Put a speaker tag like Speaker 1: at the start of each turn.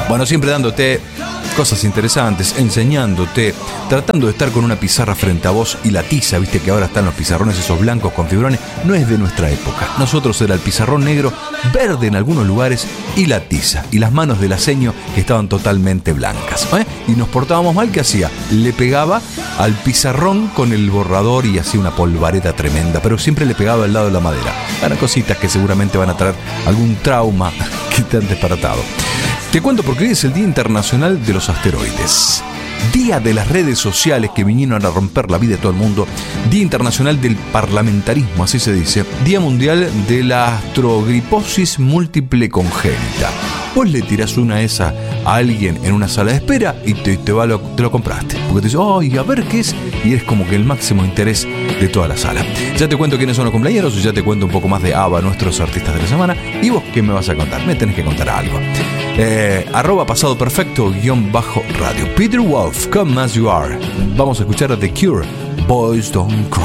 Speaker 1: Bueno, siempre dándote cosas interesantes, enseñándote, tratando de estar con una pizarra frente a vos y la tiza, viste que ahora están los pizarrones esos blancos con fibrones, no es de nuestra época. Nosotros era el pizarrón negro, verde en algunos lugares y la tiza. Y las manos del aceño que estaban totalmente blancas. Y nos portábamos mal, ¿qué hacía? Le pegaba al pizarrón con el borrador y hacía una polvareda tremenda, pero siempre le pegaba al lado de la madera. Eran cositas que seguramente van a traer algún trauma que te han despertado. Te cuento porque hoy es el Día Internacional de los Asteroides. Día de las redes sociales que vinieron a romper la vida de todo el mundo. Día Internacional del Parlamentarismo, así se dice. Día Mundial de la Astrogriposis Múltiple Congénita. Vos le tirás una esa a alguien en una sala de espera y te lo compraste. Porque te dice, a ver qué es. Y eres como que el máximo interés de toda la sala. Ya te cuento quiénes son los cumpleaños, ya te cuento un poco más de ABBA, nuestros artistas de la semana. ¿Y vos qué me vas a contar? Me tenés que contar algo. @pasado perfecto _radio. Peter Wolf, Come As You Are. Vamos a escuchar a The Cure, Boys Don't Cry.